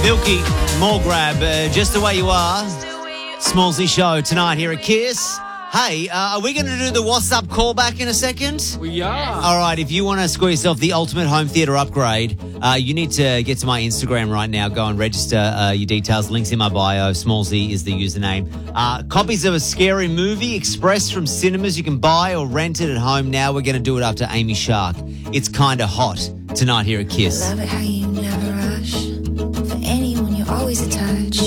Pilkey, more grab, just the way you are. Smallsy show tonight here at Kiss. Hey, are we going to do the What's Up callback in a second? We are. All right, if you want to score yourself the ultimate home theatre upgrade, you need to get to my Instagram right now. Go and register your details. Links in my bio. Smallsy is the username. Copies of a scary movie express from cinemas. You can buy or rent it at home now. We're going to do it after Amy Shark. It's Kinda Hot tonight here at Kiss. Love it how you never rush. For anyone, you're always a touch.